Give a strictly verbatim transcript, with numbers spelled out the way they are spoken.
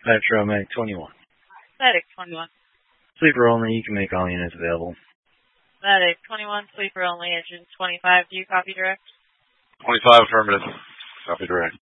Metro Medic twenty-one. Medic twenty-one. Sleeper only, you can make all units available. Medic twenty-one, sleeper only, engine twenty-five. Do you copy direct? twenty-five, affirmative. Copy direct.